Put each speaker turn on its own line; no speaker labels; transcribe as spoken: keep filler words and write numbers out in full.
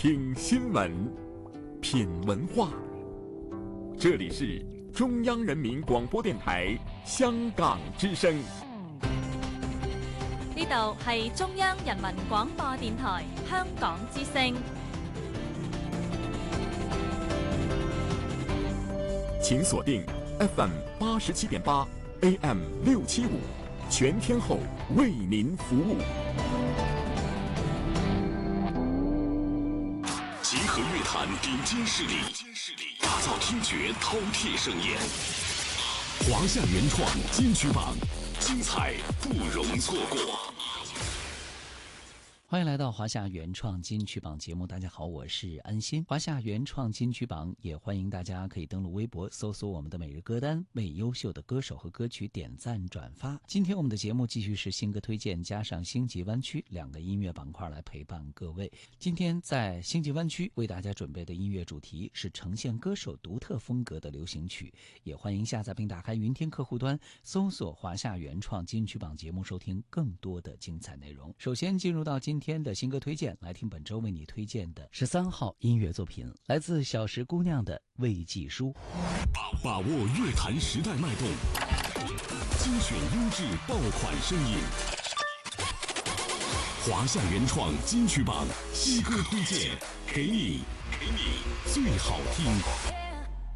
听新闻，品文化。这里是中央人民广播电台香港之聲。
呢度係中央人民廣播電台香港之聲。
請鎖定 F M 八十七點八 A M 六七五，全天候為您服務。
集合樂壇頂尖勢力，打造聽覺饕餮盛宴。華夏原創金曲榜，精彩不容錯過。
歡迎來到華夏原創金曲榜節目，大家好，我是安心。華夏原創金曲榜也歡迎大家可以登錄微博搜索我們的每日歌單，為優秀的歌手和歌曲點讚轉發。今天我們的節目繼續是新歌推薦加上星際灣區兩個音樂板塊來陪伴各位。今天在星際灣區為大家準備的音樂主題是呈現歌手獨特風格的流行曲，也歡迎下載並打開雲天客戶端搜索華夏原創金曲榜節目，收聽更多的精彩內容。首先進入到今天的新歌推薦，來聽本周為你推薦的十三號音樂作品，來自小石姑娘的慰藉書。
把握樂壇時代脈動，精選優質爆款聲音。華夏原創金曲榜新歌推薦，給你，給你最好聽。